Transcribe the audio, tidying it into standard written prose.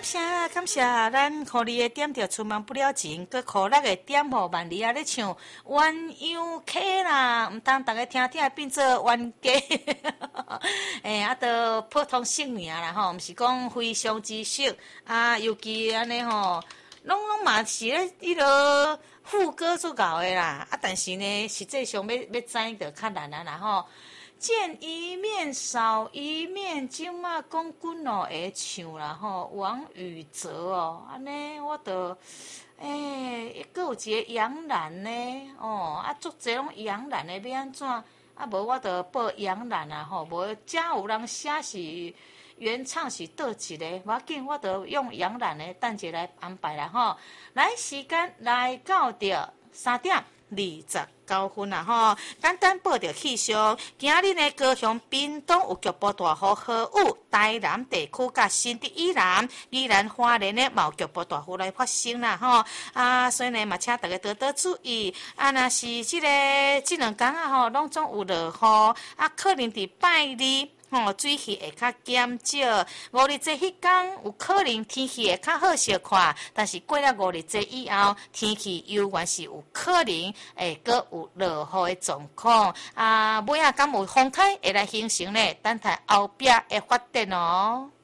感谢，咱互你的点着出门不了情，佮互咱的点互万里啊咧唱鸳鸯客啦，毋当大家听听变做冤家，都普通姓名啦吼，毋是讲非常之俗啊，尤其安尼吼，拢嘛是咧迄落副歌做搞的啦，但是呢，实际上要知就较难啦吼。见一面少一面，即马讲滚咯会唱啦吼，王宇哲哦，安尼我都佫有一个杨澜呢，足济拢杨澜的要安怎？无我就报杨澜啊吼，无遮有人写是原唱是倒一个，无要紧，我就用杨澜的等者来安排啦吼。来时间来到着3:29啦吼，简单报着气象。今日呢，高雄、屏东有局部大雨、豪雨，台南地区甲新竹以南、宜兰花莲呢，有局部大雨来发生啦吼。所以呢，嘛请大家多多注意。若是这两天啊吼，拢总有落雨，可能伫拜二。水气会较减少，5日节迄天有可能天气会较好些看，但是过了5日节以后，天气犹原是有可能会阁有落雨的状况。尾敢有风台会来形成呢？等待后壁会发展哦。